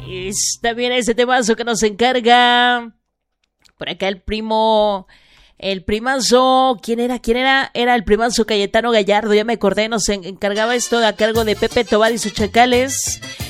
También ese temazo que nos encarga por acá el primazo, ¿quién era? Era el primazo Cayetano Gallardo, ya me acordé, nos encargaba esto a cargo de Pepe Tobar y sus Chacales.